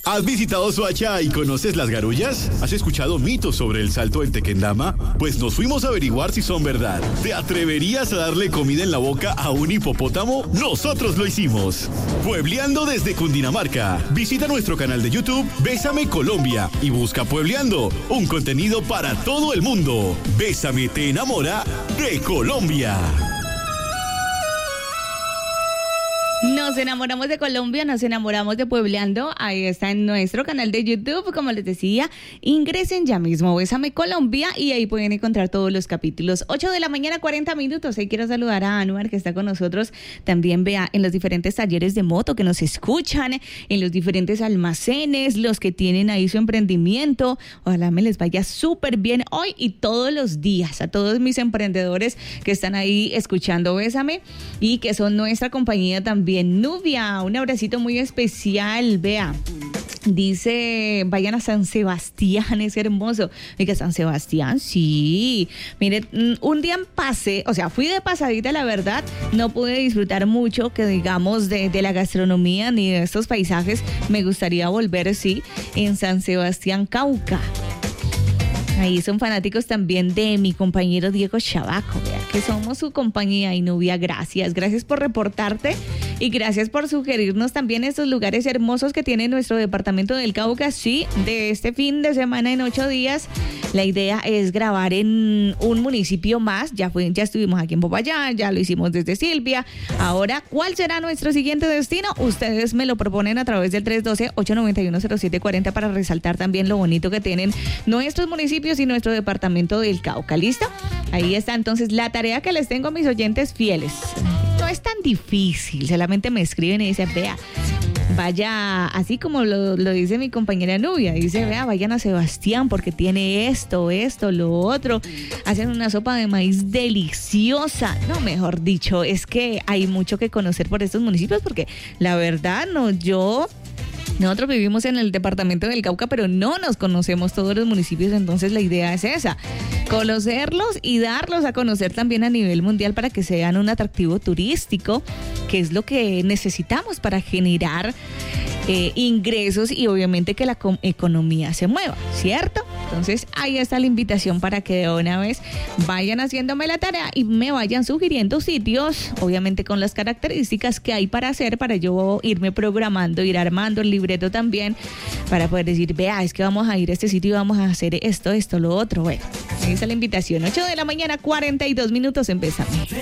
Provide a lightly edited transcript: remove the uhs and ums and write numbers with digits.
¿Has visitado Soacha y conoces las garullas? ¿Has escuchado mitos sobre el salto en Tequendama? Pues nos fuimos a averiguar si son verdad. ¿Te atreverías a darle comida en la boca a un hipopótamo? Nosotros lo hicimos. Puebleando desde Cundinamarca. Visita nuestro canal de YouTube Bésame Colombia y busca Puebleando, un contenido para todo el mundo. Bésame te enamora de Colombia. Nos enamoramos de Colombia, nos enamoramos de Puebleando. Ahí está en nuestro canal de YouTube. Como les decía, ingresen ya mismo, Bésame Colombia, y ahí pueden encontrar todos los capítulos. 8 de la mañana, 40 minutos. Ahí quiero saludar a Anuar, que está con nosotros. También vea en los diferentes talleres de moto que nos escuchan, en los diferentes almacenes, los que tienen ahí su emprendimiento. Ojalá me les vaya súper bien hoy y todos los días. A todos mis emprendedores que están ahí escuchando Bésame y que son nuestra compañía también. Nubia, un abracito muy especial. Vea, dice, vayan a San Sebastián, es hermoso. Oiga, San Sebastián, sí. Mire, un día pasé, o sea, fui de pasadita, la verdad. No pude disfrutar mucho, que digamos, de la gastronomía ni de estos paisajes. Me gustaría volver, sí, en San Sebastián, Cauca. Ahí son fanáticos también de mi compañero Diego Chavaco, vea que somos su compañía. Y Nubia, gracias por reportarte y gracias por sugerirnos también estos lugares hermosos que tiene nuestro departamento del Cauca. Sí, de este fin de semana en 8 días, la idea es grabar en un municipio más. Ya estuvimos aquí en Popayán, ya lo hicimos desde Silvia. Ahora, ¿cuál será nuestro siguiente destino? Ustedes me lo proponen a través del 312-891-0740 para resaltar también lo bonito que tienen nuestros municipios y nuestro departamento del Cauca. ¿Listo? Ahí está entonces la tarea que les tengo a mis oyentes fieles. No es tan difícil, solamente me escriben y dicen, vea, vaya, así como lo dice mi compañera Nubia, dice, vea, vayan a Sebastián porque tiene esto, lo otro. Hacen una sopa de maíz deliciosa. No, mejor dicho, es que hay mucho que conocer por estos municipios porque la verdad, nosotros vivimos en el departamento del Cauca, pero no nos conocemos todos los municipios, entonces la idea es esa, conocerlos y darlos a conocer también a nivel mundial para que sean un atractivo turístico, que es lo que necesitamos para generar ingresos y obviamente que la economía se mueva, ¿cierto? Entonces ahí está la invitación para que de una vez vayan haciéndome la tarea y me vayan sugiriendo sitios, obviamente con las características que hay para hacer, para yo irme programando, ir armando el libreto también, para poder decir, vea, es que vamos a ir a este sitio y vamos a hacer esto, lo otro. Bueno, ahí está la invitación. 8 de la mañana, 42 minutos, empezamos.